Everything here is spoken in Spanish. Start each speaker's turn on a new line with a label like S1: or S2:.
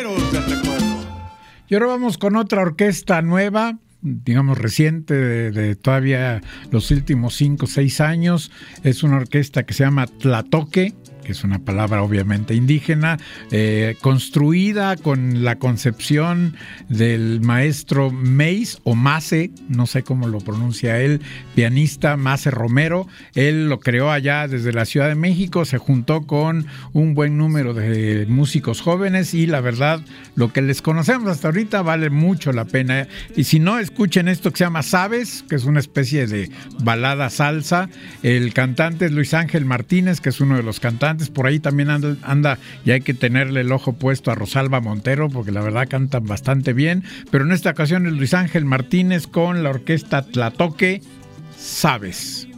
S1: del recuerdo.
S2: Y ahora vamos con otra orquesta nueva, digamos reciente, de todavía los últimos 5 o 6 años. Es una orquesta que se llama Tlatoque, que es una palabra obviamente indígena, construida con la concepción del maestro Mace o Mace, no sé cómo lo pronuncia él, pianista Mace Romero. Él lo creó allá desde la Ciudad de México, se juntó con un buen número de músicos jóvenes y la verdad, lo que les conocemos hasta ahorita vale mucho la pena. Y si no, escuchen esto que se llama Sabes, que es una especie de balada salsa. El cantante es Luis Ángel Martínez, que es uno de los cantantes. Por ahí también anda y hay que tenerle el ojo puesto a Rosalba Montero, porque la verdad cantan bastante bien. Pero en esta ocasión es Luis Ángel Martínez con la orquesta Tlatoque, Sabes.